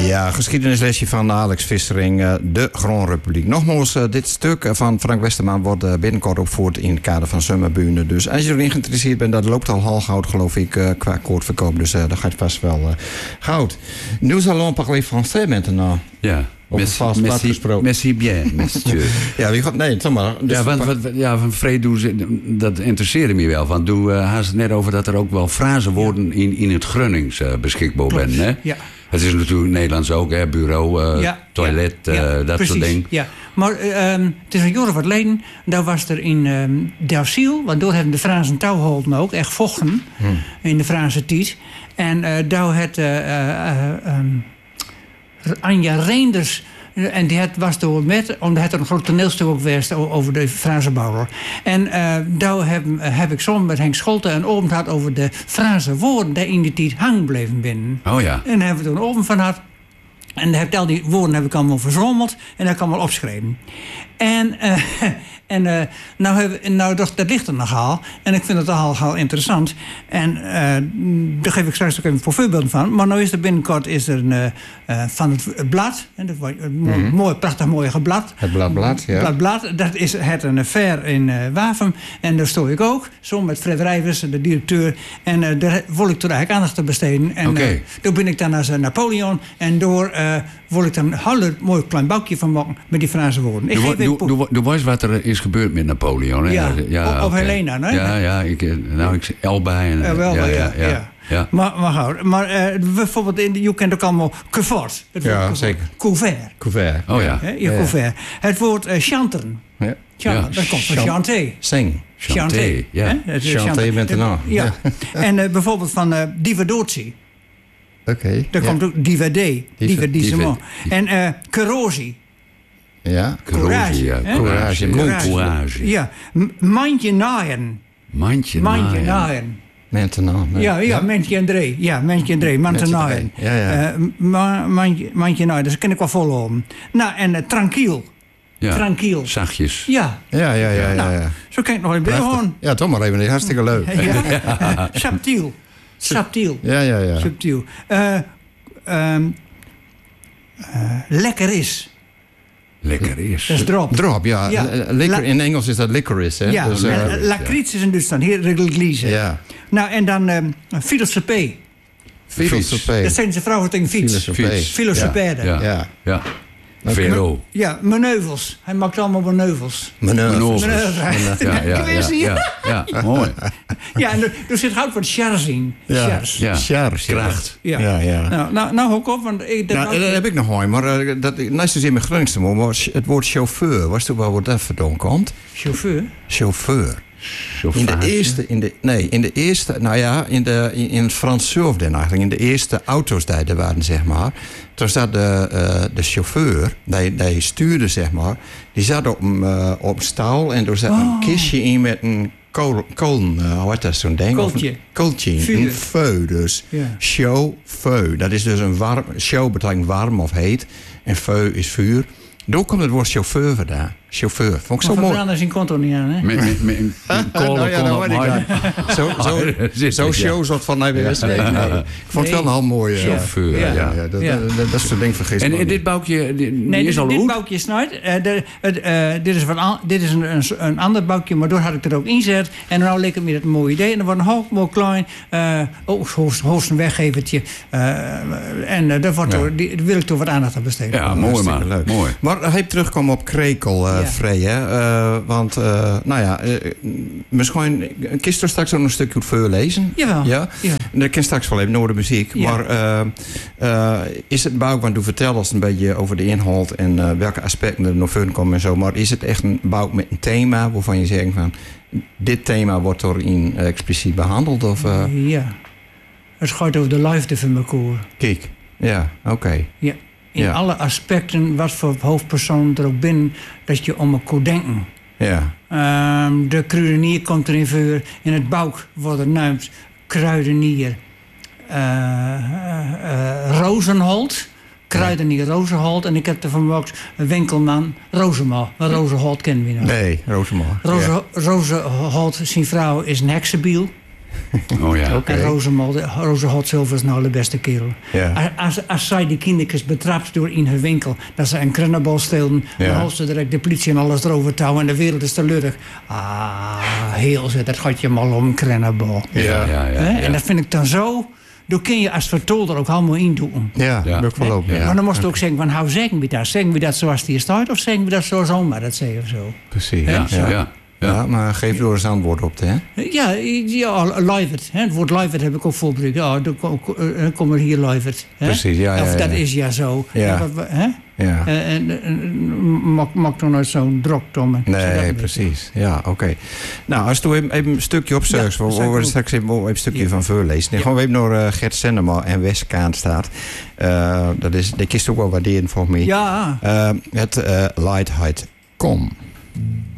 Ja, geschiedenislesje van Alex Vissering, de Groenrepubliek. Nogmaals, dit stuk van Frank Westerman wordt binnenkort opgevoerd in het kader van Summerbühne. Dus als je erin geïnteresseerd bent, dat loopt al half goud, geloof ik, qua koortverkoop. Dus dat gaat vast wel goud. Nous allons parler français maintenant. Ja. Merci bien, monsieur. Ja, wie gaat... Nee, toch maar. Dus van Fredo, dat interesseerde me wel. Want toen had het net over dat er ook wel frasewoorden in het Grunnings beschikbaar zijn. Hè? Ja. Het is natuurlijk Nederlands ook, hè? Bureau, toilet, dat precies, soort dingen. Ja, maar het is een jaar wat geleden. Daar was er in Delfziel, want door hebben de Fransen touwholden ook echt vochten in de Franse tijd. En daar had Anja Reinders, en die was door met, omdat het een groot toneelstuk ook geweest over de Franse bouwer. En daar heb ik soms met Henk Scholte een open gehad over de Franse woorden die in die tijd hangen bleven binnen. Oh ja. En daar hebben we toen een open van gehad. En al die woorden heb ik allemaal verzameld en dat heb ik allemaal opgeschreven. Dat ligt er nogal. En ik vind het al interessant. En daar geef ik straks ook even voor voorbeelden van. Maar nu is er binnenkort van het blad. En dat was een mooi, prachtig mooi blad. Het blad, ja. Het blad, dat is het een fair in Wavum. En daar sta ik ook. Zo met Fred Rijvers, de directeur. En daar wil ik toen eigenlijk aandacht aan besteden. En toen ben ik dan naar Napoleon. En door wil ik dan een heel mooi klein boukje van maken met die Franse woorden. Du weet wat er is gebeurd met Napoleon, hè? Ja, of Helena, hè? Ja, ik Elba en... Ja. Maar bijvoorbeeld, je kent ook allemaal couvert. Ja, zeker. Couvert. Oh ja. Couvert. Het woord chanteren. Ja. Dat komt van chanter. Zing. Chanter, ja. Chanter maintenant. Ja. En bijvoorbeeld van diverdotie. Oké. Daar komt ook divertissement. En corrosie. Ja. Courage. Ja. Mandje naaien. Mandje naaien. Maintenant. Mandje en Dree. Ja, Mandje en Dree. Mandje naaien. Mandje naaien. Dat kan ik wel volhouden. Nou, en tranquil. Ja. Tranquil. Zachtjes. Ja. Ja. Zo kan ik nog even gewoon. Ja, toch maar even. Hartstikke leuk. Subtiel. Ja. Subtiel. Lekker is. Lekker is. Dat is drop. Drop, ja. In Engels is dat licorice, hè? Ja, dus, lakriet is in Duitsland. Hier regelglezen. Ja. Nou, en dan filosofie. Dat zijn ze vrouwen tegen fiets. Filosofeerde. Ja. Vero. Ja, manoeuvres. Hij maakt allemaal manoeuvres. Manoeuvres. Ja, mooi. Ja, en er zit hout van chars in. Chars. Kracht. Ja. Nou, ook op. Want dat heb ik nog mooi, maar dat is dus in mijn Groningse, maar het woord chauffeur, was toch wel wat dat vandaan komt? Chauffeur. In het Frans surfden eigenlijk. In de eerste auto's die er waren, zeg maar. Toen zat de chauffeur, die stuurde, zeg maar. Die zat op een stal en er zat een kistje in met een kolen, hoe heet dat zo'n ding? Kooltje. Een feu, dus. Ja. Chauffeur. Dat is dus een warm... Show betekent warm of heet. En feu is vuur. Daar komt het woord chauffeur vandaan. Chauffeur. Vond ik zo mooi. Maar zijn konto niet aan, hè? Zo shows wat van mij weer is. Ik vond het wel een heel mooi... Chauffeur, dat is zo'n ding vergist. En dit boukje is al dit boukje is nooit. Dit is een ander boukje, maar door had ik er ook ingezet. En nou leek het me dat een mooi idee. En dan wordt een heel mooi klein... hoogst een weggevertje. En daar wil ik toch wat aandacht aan besteden. Ja, mooi man. Leuk. Mooi. Maar hij terugkomen op Krekel, Frey, hè? Want, misschien kiest er straks ook nog een stukje voor lezen. Jawel. Ja? Dat kan straks wel even naar de muziek. Ja. Maar is het bouk, want u vertelt ons een beetje over de inhoud en welke aspecten er nog voor komen en zo. Maar is het echt een bouk met een thema waarvan je zegt van dit thema wordt erin expliciet behandeld? Of, Ja. Het gaat over de liefde van mijn koor. Kijk, ja, oké. Ja. In alle aspecten, wat voor hoofdpersoon er ook binnen, dat je om elkaar denken. Ja. De kruidenier komt erin voor. In het bouk wordt er genoemd kruidenier Rozenholt. Kruidenier Rozenholt. En ik heb er van een winkelman Rozema. Maar Rozenholt kennen we nou. Nee, Rozema. Rozenholt, zijn vrouw is een heksenbiel. Oh ja. Oké. En Roze Hotsilver is nou de beste kerel. Ja. Als zij die kindertjes betrapt door in haar winkel... dat ze een krentenbol steelden... Ja. dan houdt ze direct de politie en alles erover touwen... en de wereld is te lullig. Heel zet, dat gaat je mal om een krentenbol. Ja. En dat vind ik dan zo... Dan kun je als vertolder ook allemaal in doen. Ja, dat wil ik wel ook. Ja. Maar dan moest je ook zeggen, van, hoe zeggen we dat? Zeggen we dat zoals die staat of zeggen we dat zoals oma dat zei of zo? Precies. Ja. Maar geef door eens antwoord op, hè? Ja, luivert. Het woord luivert heb ik ook voorbereid. Ja, dan kom er hier luivert. Precies, ja. Of dat is ja zo. Ja. Ja. Maak toch nooit zo'n drok, Tom. Nee, precies. Ja, oké. Nou, als je even een stukje opzoekt, we worden straks even een stukje van voorlezen. Nee, gewoon we hebben nog Gert Sendema en Westkaan staat. Dat kiest ook wel waarderen voor mij. Ja. Het Lightheid Kom.